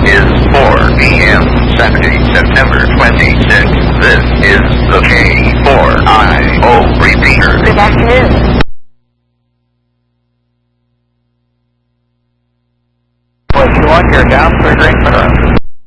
is 4 p.m. Saturday, September 26th. This is the K4IO repeater. Good afternoon. What you want, you're down for a drink,